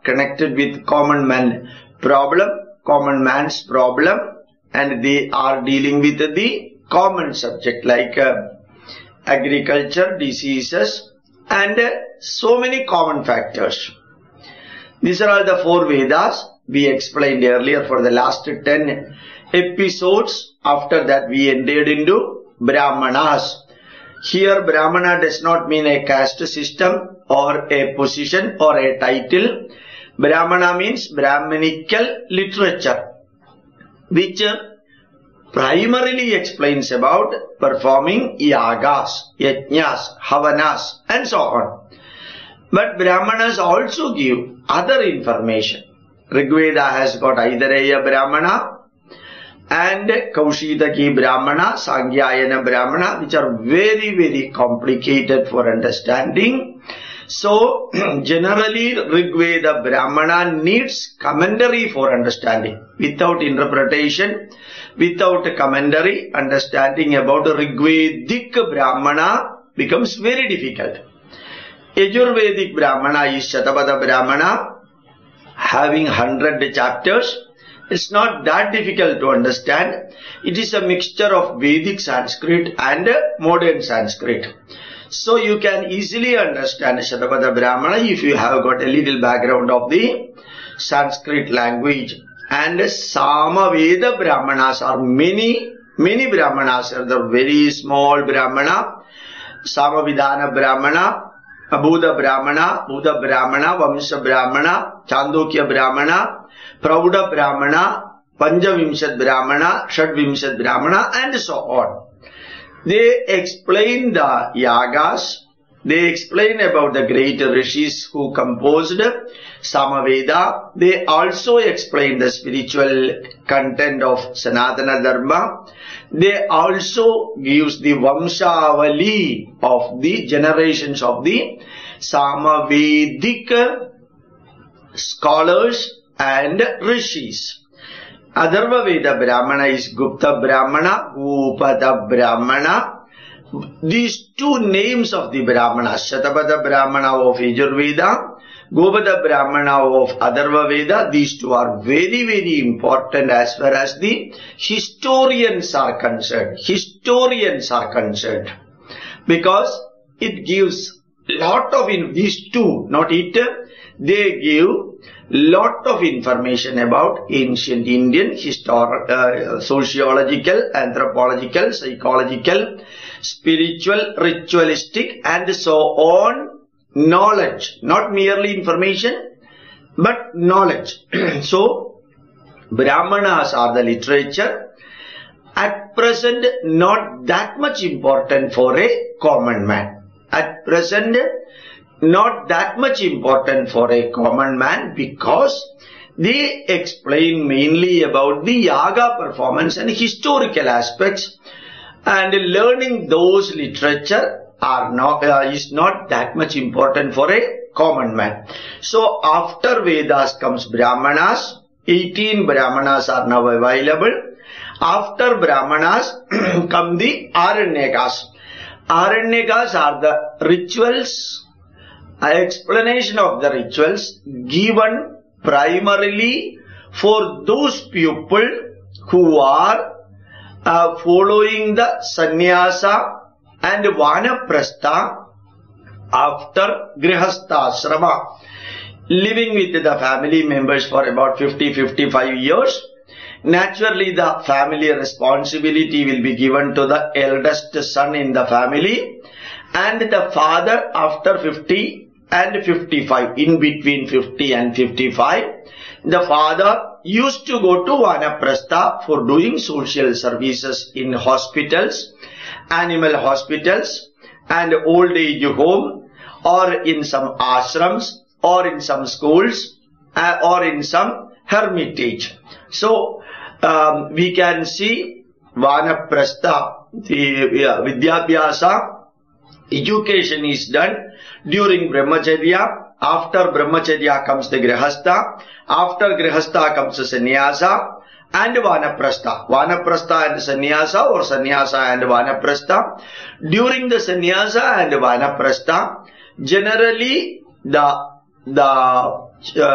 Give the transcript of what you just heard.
connected with common man problem, common man's problem, and they are dealing with the common subject like agriculture, diseases, and so many common factors. These are all the 4 Vedas we explained earlier for the last 10 episodes. After that we entered into Brahmanas. Here Brahmana does not mean a caste system or a position or a title. Brahmana means Brahmanical literature, which primarily explains about performing yagas, yajnas, havanas, and so on. But Brahmanas also give other information. Rigveda has got Aidareya Brahmana and Kaushitaki Brahmana, Sangyayana Brahmana, which are very, very complicated for understanding. So, generally Rigveda Brahmana needs commentary for understanding. Without interpretation, without commentary, understanding about Rigvedic Brahmana becomes very difficult. Yajurvedic Brahmana is Shatapada Brahmana, having 100 chapters. It's not that difficult to understand. It is a mixture of Vedic Sanskrit and modern Sanskrit. So you can easily understand Shatapada Brahmana if you have got a little background of the Sanskrit language. And Samaveda Brahmanas are many Brahmanas. Are the very small Brahmana, Samavidhana Brahmana, Buddha Brahmana, Vamsa Brahmana, Chandokya Brahmana, Prauda Brahmana, Panjavimshat Brahmana, Shadvimshat Brahmana, and so on. They explain the yagas, they explain about the great rishis who composed Samaveda. They also explain the spiritual content of Sanatana Dharma. They also gives the Vamshavali of the generations of the Samavedic scholars and rishis. Atharva Veda Brahmana is Gupta Brahmana, Upada Brahmana. These 2 names of the Brahmanas, Shatapada Brahmana of Yajurveda, Gopada Brahmana of Atharva Veda, these 2 are very, very important as far as the historians are concerned. Because it gives lot of, these 2, not it, they give lot of information about ancient Indian sociological, anthropological, psychological, spiritual, ritualistic, and so on knowledge. Not merely information, but knowledge. So, Brahmanas are the literature. At present, not that much important for a common man. At present, not that much important for a common man because they explain mainly about the yaga performance and historical aspects, and learning those literature is not that much important for a common man. So after Vedas comes Brahmanas. 18 Brahmanas are now available. After Brahmanas come the Aranyakas. Aranyakas are the rituals, explanation of the rituals given primarily for those people who are following the sannyasa and vanaprastha after grihastha asrama, living with the family members for about 50-55 years. Naturally, the family responsibility will be given to the eldest son in the family, and the father after 50 and 55, in between 50 and 55, the father used to go to vanaprastha for doing social services in hospitals, animal hospitals, and old age home, or in some ashrams, or in some schools, or in some hermitage. So, we can see vanaprastha, the vidyabhyasa, education is done during brahmacharya. After brahmacharya comes the grihastha. After grihastha comes the sannyasa and vanaprastha. Vanaprastha and sannyasa, or sannyasa and vanaprastha. During the sannyasa and vanaprastha, generally the